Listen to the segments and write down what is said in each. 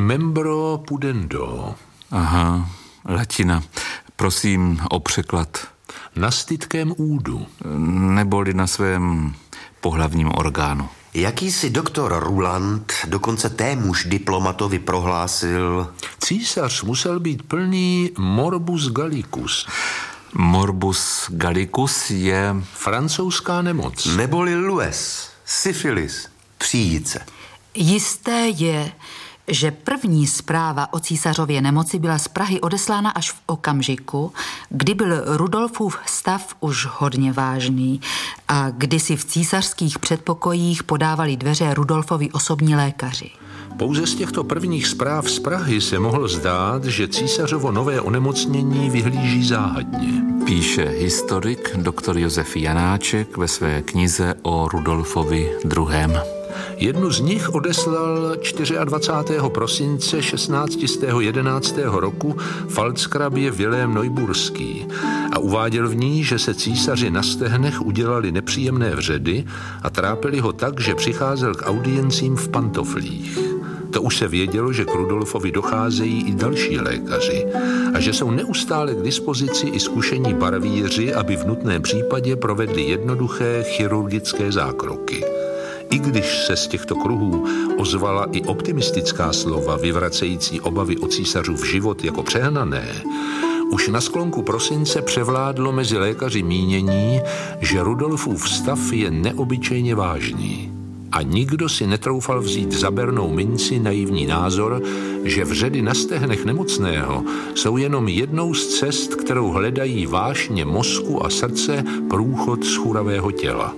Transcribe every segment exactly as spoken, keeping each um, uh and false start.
membro pudendo. Aha, latina. Prosím o překlad. Na stytkém údu. Neboli na svém pohlavním orgánu. Jakýsi doktor Ruland dokonce témuž diplomatovi prohlásil: Císař musel být plný morbus gallicus. Morbus gallicus je... francouzská nemoc. Neboli lues, syfilis, příjice. Jisté je, že první zpráva o císařově nemoci byla z Prahy odeslána až v okamžiku, kdy byl Rudolfův stav už hodně vážný a kdy si v císařských předpokojích podávali dveře Rudolfovi osobní lékaři. Pouze z těchto prvních zpráv z Prahy se mohlo zdát, že císařovo nové onemocnění vyhlíží záhadně. Píše historik doktor Josef Janáček ve své knize o Rudolfovi druhém. Jednu z nich odeslal dvacátého čtvrtého prosince šestnáct set jedenáctého roku Pfalzgrabě Vilém Neuburský a uváděl v ní, že se císaři na stehnech udělali nepříjemné vředy a trápili ho tak, že přicházel k audiencím v pantoflích. To už se vědělo, že k Rudolfovi docházejí i další lékaři a že jsou neustále k dispozici i zkušení barvíři, aby v nutném případě provedli jednoduché chirurgické zákroky. I když se z těchto kruhů ozvala i optimistická slova vyvracející obavy o císařův život jako přehnané, už na sklonku prosince převládlo mezi lékaři mínění, že Rudolfův stav je neobyčejně vážný. A nikdo si netroufal vzít za bernou minci naivní názor, že vředy na stehnech nemocného jsou jenom jednou z cest, kterou hledají vášně mozku a srdce průchod schuravého těla.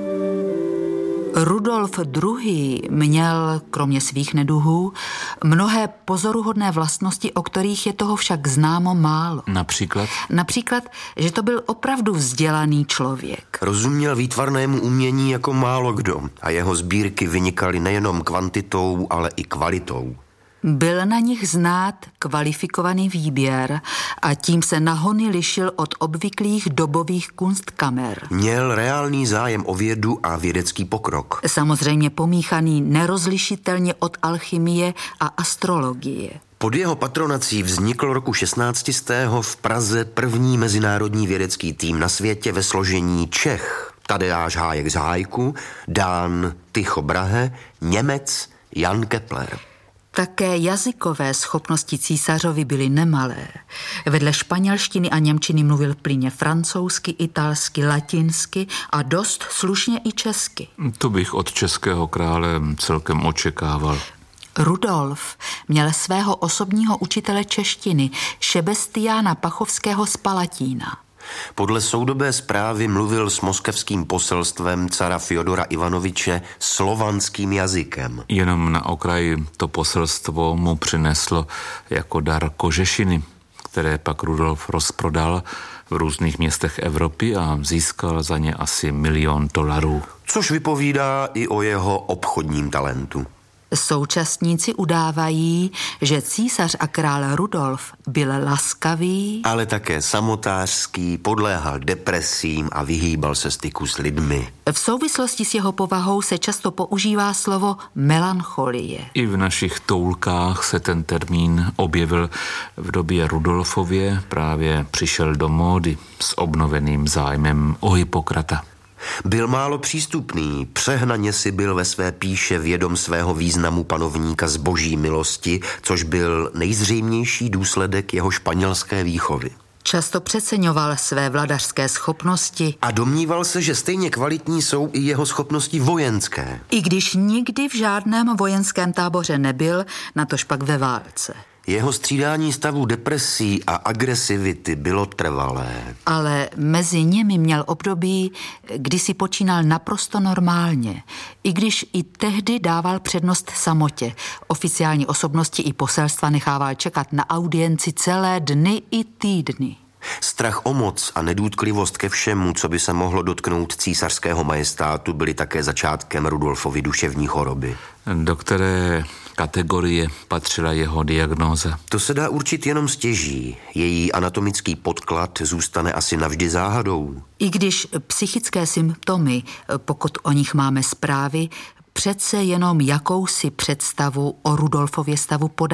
Rudolf druhý. měl, kromě svých neduhů, mnohé pozoruhodné vlastnosti, o kterých je toho však známo málo. Například? Například, že to byl opravdu vzdělaný člověk. Rozuměl výtvarnému umění jako málo kdo a jeho sbírky vynikaly nejenom kvantitou, ale i kvalitou. Byl na nich znát kvalifikovaný výběr a tím se nahony lišil od obvyklých dobových kunstkamer. Měl reálný zájem o vědu a vědecký pokrok. Samozřejmě pomíchaný nerozlišitelně od alchymie a astrologie. Pod jeho patronací vznikl roku šestnáct set v Praze první mezinárodní vědecký tým na světě ve složení Čech Tadeáš Hájek z Hájku, Dán Tycho Brahe, Němec Jan Kepler. Také jazykové schopnosti císařovi byly nemalé. Vedle španělštiny a němčiny mluvil plynně francouzsky, italsky, latinsky a dost slušně i česky. To bych od českého krále celkem očekával. Rudolf měl svého osobního učitele češtiny, Šebestiána Pachovského z Palatína. Podle soudobé zprávy mluvil s moskevským poselstvem cara Fjodora Ivanoviče slovanským jazykem. Jenom na okraji to poselstvo mu přineslo jako dar kožešiny, které pak Rudolf rozprodal v různých městech Evropy a získal za ně asi milion dolarů. Což vypovídá i o jeho obchodním talentu. Současníci udávají, že císař a král Rudolf byl laskavý, ale také samotářský, podléhal depresím a vyhýbal se styku s lidmi. V souvislosti s jeho povahou se často používá slovo melancholie. I v našich toulkách se ten termín objevil v době Rudolfově, právě přišel do módy s obnoveným zájmem o Hippokrata. Byl málo přístupný, přehnaně si byl ve své píše vědom svého významu panovníka z boží milosti, což byl nejzřejmější důsledek jeho španělské výchovy. Často přeceňoval své vladařské schopnosti a domníval se, že stejně kvalitní jsou i jeho schopnosti vojenské. I když nikdy v žádném vojenském táboře nebyl, natož pak ve válce. Jeho střídání stavu depresí a agresivity bylo trvalé. Ale mezi nimi měl období, kdy si počínal naprosto normálně, i když i tehdy dával přednost samotě. Oficiální osobnosti i poselstva nechával čekat na audienci celé dny i týdny. Strach o moc a nedůtklivost ke všemu, co by se mohlo dotknout císařského majestátu, byly také začátkem Rudolfovy duševní choroby. Do které kategorie patřila jeho diagnóza? To se dá určit jenom stěží. Její anatomický podklad zůstane asi navždy záhadou. I když psychické symptomy, pokud o nich máme zprávy, přece jenom jakousi představu o Rudolfově stavu podají.